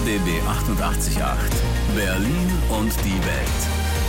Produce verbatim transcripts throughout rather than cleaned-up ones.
B B achtundachtzig Komma acht. Berlin und die Welt.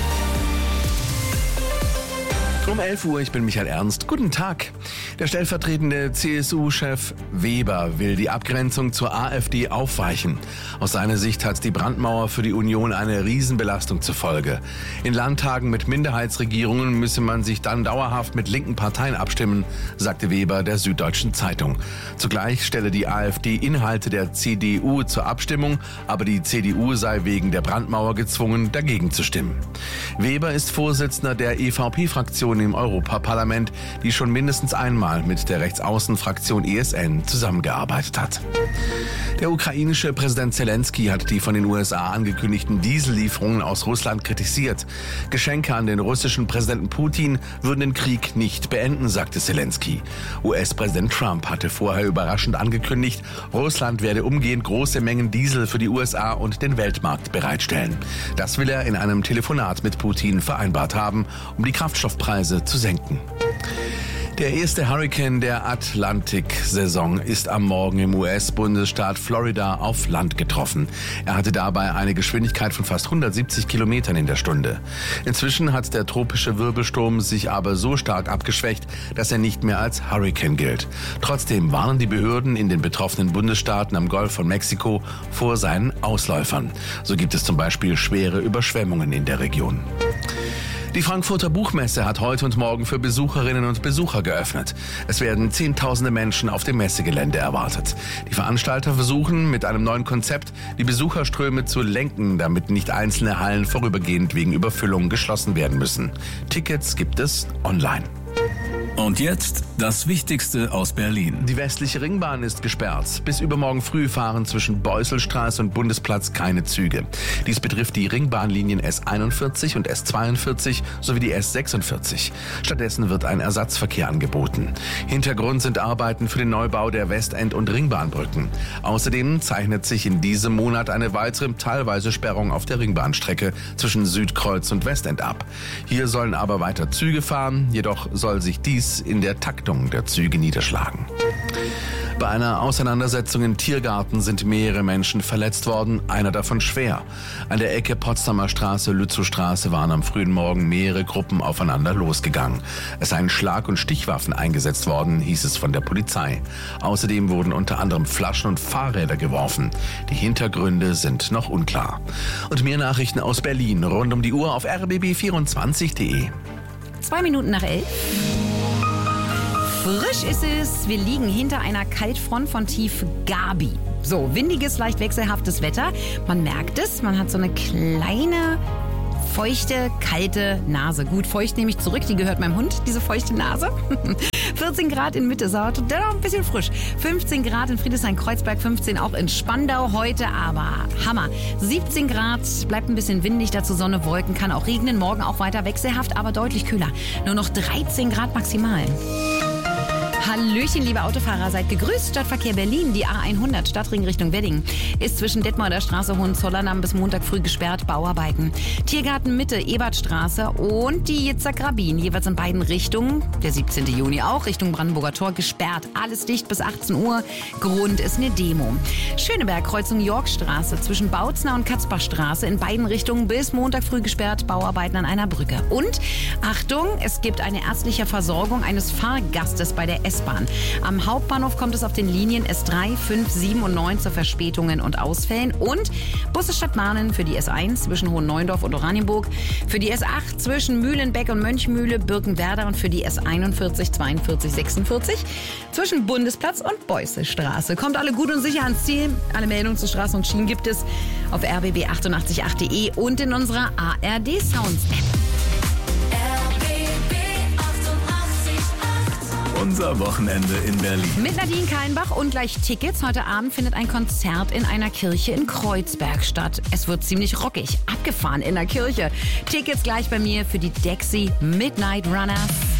Um elf Uhr, ich bin Michael Ernst. Guten Tag. Der stellvertretende C S U-Chef Weber will die Abgrenzung zur AfD aufweichen. Aus seiner Sicht hat die Brandmauer für die Union eine Riesenbelastung zur Folge. In Landtagen mit Minderheitsregierungen müsse man sich dann dauerhaft mit linken Parteien abstimmen, sagte Weber der Süddeutschen Zeitung. Zugleich stelle die AfD Inhalte der C D U zur Abstimmung, aber die C D U sei wegen der Brandmauer gezwungen, dagegen zu stimmen. Weber ist Vorsitzender der E V P-Fraktion im Europaparlament, die schon mindestens einmal mit der Rechtsaußenfraktion E S N zusammengearbeitet hat. Der ukrainische Präsident Zelensky hat die von den U S A angekündigten Diesellieferungen aus Russland kritisiert. Geschenke an den russischen Präsidenten Putin würden den Krieg nicht beenden, sagte Zelensky. U S-Präsident Trump hatte vorher überraschend angekündigt, Russland werde umgehend große Mengen Diesel für die U S A und den Weltmarkt bereitstellen. Das will er in einem Telefonat mit Putin vereinbart haben, um die Kraftstoffpreise zu senken. Der erste Hurrikan der Atlantik-Saison ist am Morgen im U S-Bundesstaat Florida auf Land getroffen. Er hatte dabei eine Geschwindigkeit von fast hundertsiebzig Kilometern in der Stunde. Inzwischen hat der tropische Wirbelsturm sich aber so stark abgeschwächt, dass er nicht mehr als Hurrikan gilt. Trotzdem warnen die Behörden in den betroffenen Bundesstaaten am Golf von Mexiko vor seinen Ausläufern. So gibt es zum Beispiel schwere Überschwemmungen in der Region. Die Frankfurter Buchmesse hat heute und morgen für Besucherinnen und Besucher geöffnet. Es werden Zehntausende Menschen auf dem Messegelände erwartet. Die Veranstalter versuchen mit einem neuen Konzept die Besucherströme zu lenken, damit nicht einzelne Hallen vorübergehend wegen Überfüllung geschlossen werden müssen. Tickets gibt es online. Und jetzt das Wichtigste aus Berlin. Die westliche Ringbahn ist gesperrt. Bis übermorgen früh fahren zwischen Beuselstraße und Bundesplatz keine Züge. Dies betrifft die Ringbahnlinien S einundvierzig und S zweiundvierzig sowie die S sechsundvierzig. Stattdessen wird ein Ersatzverkehr angeboten. Hintergrund sind Arbeiten für den Neubau der Westend- und Ringbahnbrücken. Außerdem zeichnet sich in diesem Monat eine weitere teilweise Sperrung auf der Ringbahnstrecke zwischen Südkreuz und Westend ab. Hier sollen aber weiter Züge fahren, jedoch soll sich dies in der Taktung der Züge niederschlagen. Bei einer Auseinandersetzung im Tiergarten sind mehrere Menschen verletzt worden, einer davon schwer. An der Ecke Potsdamer Straße, Lützowstraße waren am frühen Morgen mehrere Gruppen aufeinander losgegangen. Es seien Schlag- und Stichwaffen eingesetzt worden, hieß es von der Polizei. Außerdem wurden unter anderem Flaschen und Fahrräder geworfen. Die Hintergründe sind noch unklar. Und mehr Nachrichten aus Berlin rund um die Uhr auf r b b vierundzwanzig punkt d e. Zwei Minuten nach elf. Frisch ist es. Wir liegen hinter einer Kaltfront von Tief Gabi. So, windiges, leicht wechselhaftes Wetter. Man merkt es, man hat so eine kleine, feuchte, kalte Nase. Gut, feucht nehme ich zurück, die gehört meinem Hund, diese feuchte Nase. vierzehn Grad in Mitte, Sauerland, dennoch ein bisschen frisch. fünfzehn Grad in Friedrichshain-Kreuzberg, fünfzehn auch in Spandau. Heute aber Hammer. siebzehn Grad, bleibt ein bisschen windig, dazu Sonne, Wolken, kann auch regnen. Morgen auch weiter wechselhaft, aber deutlich kühler. Nur noch dreizehn Grad maximal. Hallöchen, liebe Autofahrer, seid gegrüßt. Stadtverkehr Berlin, die A hundert, Stadtring Richtung Wedding, ist zwischen Detmolder Straße, Hohenzollerndamm bis Montag früh gesperrt, Bauarbeiten. Tiergarten Mitte, Ebertstraße und die Jitzak-Rabin, jeweils in beiden Richtungen. Der siebzehnten Juni auch, Richtung Brandenburger Tor, gesperrt. Alles dicht bis achtzehn Uhr. Grund ist eine Demo. Schöneberg, Kreuzung Yorkstraße, zwischen Bautzner und Katzbachstraße, in beiden Richtungen bis Montag früh gesperrt, Bauarbeiten an einer Brücke. Und, Achtung, es gibt eine ärztliche Versorgung eines Fahrgastes bei der S-Bahn. Am Hauptbahnhof kommt es auf den Linien S drei, fünf, sieben und neun zu Verspätungen und Ausfällen. Und Busse Stadtbahnen für die S eins zwischen Hohenneuendorf und Oranienburg, für die S acht zwischen Mühlenbeck und Mönchmühle, Birkenwerder und für die S einundvierzig, zweiundvierzig, sechsundvierzig zwischen Bundesplatz und Beuselstraße. Kommt alle gut und sicher ans Ziel. Alle Meldungen zu Straßen und Schienen gibt es auf r b b achtundachtzig Punkt acht punkt d e und in unserer A R D Sounds App. Unser Wochenende in Berlin. Mit Nadine Kallenbach und gleich Tickets. Heute Abend findet ein Konzert in einer Kirche in Kreuzberg statt. Es wird ziemlich rockig, abgefahren in der Kirche. Tickets gleich bei mir für die Dexy Midnight Runners.